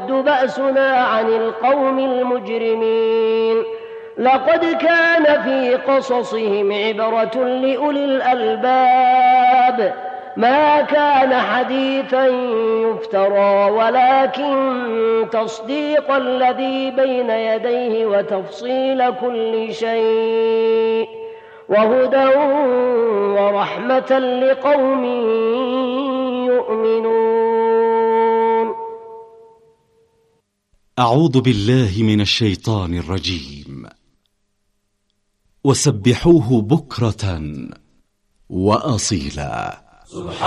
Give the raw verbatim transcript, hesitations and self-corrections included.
يرد بأسنا عن القوم المجرمين لقد كان في قصصهم عبرة لأولي الألباب ما كان حديثا يفترى ولكن تصديق الذي بين يديه وتفصيل كل شيء وهدى ورحمة لقوم يؤمنون. أعوذ بالله من الشيطان الرجيم. وسبحوه بكرة وأصيلا.